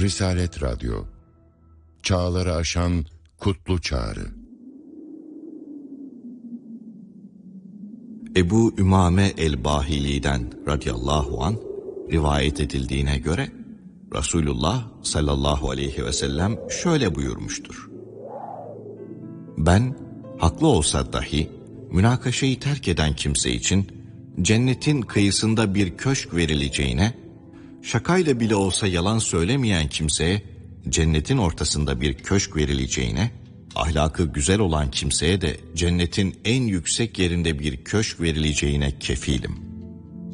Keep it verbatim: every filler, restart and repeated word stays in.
Risalet Radyo, çağları aşan kutlu çağrı. Ebu Ümame el-Bahili'den radıyallahu an rivayet edildiğine göre Resulullah sallallahu aleyhi ve sellem şöyle buyurmuştur: Ben haklı olsa dahi münakaşayı terk eden kimse için cennetin kıyısında bir köşk verileceğine, şakayla bile olsa yalan söylemeyen kimseye cennetin ortasında bir köşk verileceğine, ahlakı güzel olan kimseye de cennetin en yüksek yerinde bir köşk verileceğine kefilim.